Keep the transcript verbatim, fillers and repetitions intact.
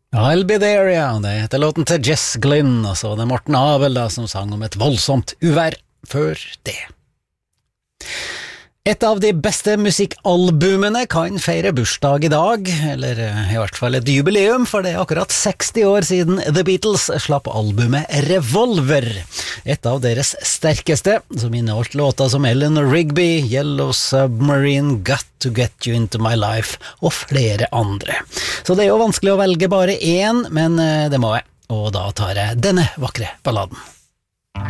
I'll be there, ja. Det heter låten til Jess Glynn, og så var det Morten Abel da, som sang om et voldsomt uvær før det. Et av de beste musikkalbumene kan feire bursdag i dag, eller i hvert fall et jubileum, for det er akkurat seksti år siden The Beatles slapp albumet Revolver. Et av deres sterkeste, som inneholdt låter som Eleanor Rigby, Yellow Submarine, Got to Get You Into My Life, og flere andre. Så det er jo vanskelig å velge bare én, men det må jeg, og da tar jeg denne vakre balladen.